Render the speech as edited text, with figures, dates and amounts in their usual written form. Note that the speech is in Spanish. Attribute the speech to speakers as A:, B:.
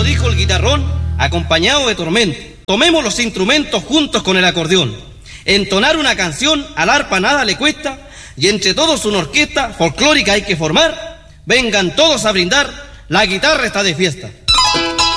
A: lo dijo el guitarrón, acompañado de tormento. Tomemos los instrumentos juntos con el acordeón. Entonar una canción al arpa nada le cuesta, y entre todos una orquesta folclórica hay que formar. Vengan todos a brindar, la guitarra está de fiesta.